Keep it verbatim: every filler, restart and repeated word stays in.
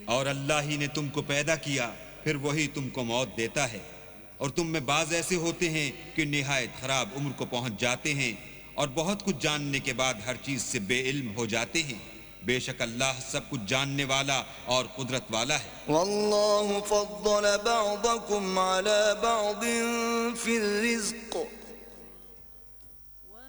और अल्लाह ही ने तुमको पैदा किया, फिर वही तुमको मौत देता है, और तुम में बाज ऐसे होते हैं कि निहायत खराब उम्र को पहुंच जाते हैं और बहुत कुछ जानने के बाद हर चीज से बेइल्म हो जाते हैं। बेशक अल्लाह सब कुछ जानने वाला और कुदरत वाला है। वल्लाहु फद्दल बअदकुम अला बअदिन फिर रिज़्क़